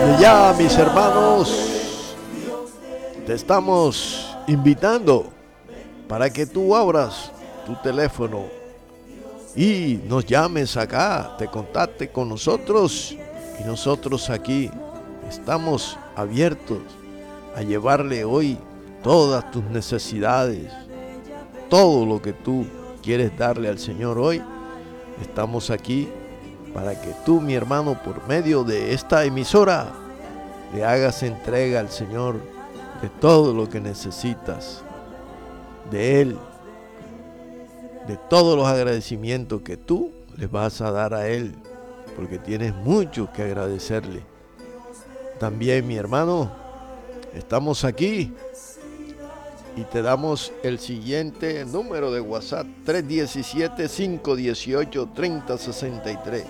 Ya, mis hermanos, te estamos invitando para que tú abras tu teléfono y nos llames acá, te contacte con nosotros y nosotros aquí estamos abiertos a llevarle hoy todas tus necesidades, todo lo que tú quieres darle al Señor hoy. Estamos aquí para que tú, mi hermano, por medio de esta emisora, le hagas entrega al Señor de todo lo que necesitas, de Él, de todos los agradecimientos que tú le vas a dar a Él, porque tienes mucho que agradecerle. También, mi hermano, estamos aquí y te damos el siguiente número de WhatsApp: 317-518-3063.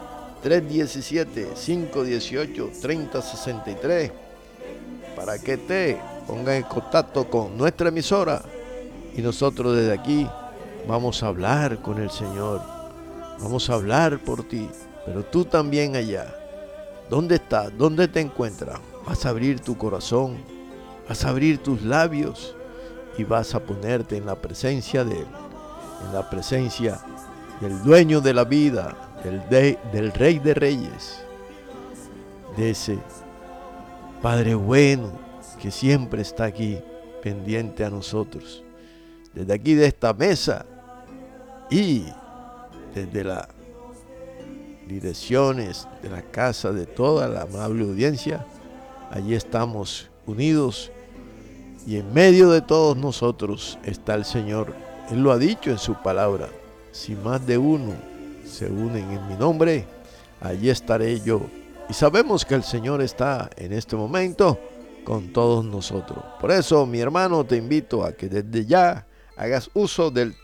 317-518-3063 para que te pongas en contacto con nuestra emisora y nosotros desde aquí vamos a hablar con el Señor, vamos a hablar por ti, pero tú también allá, ¿dónde estás? ¿Dónde te encuentras? Vas a abrir tu corazón, vas a abrir tus labios y vas a ponerte en la presencia de Él, en la presencia del dueño de la vida, del Rey de Reyes, de ese Padre bueno que siempre está aquí pendiente a nosotros. Desde aquí de esta mesa y desde las direcciones de la casa de toda la amable audiencia, allí estamos unidos y en medio de todos nosotros está el Señor. Él lo ha dicho en su palabra: si más de uno se unen en mi nombre, allí estaré yo. Y sabemos que el Señor está en este momento con todos nosotros. Por eso, mi hermano, te invito a que desde ya hagas uso del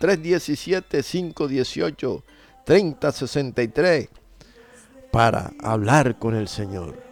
317-518-3063 para hablar con el Señor.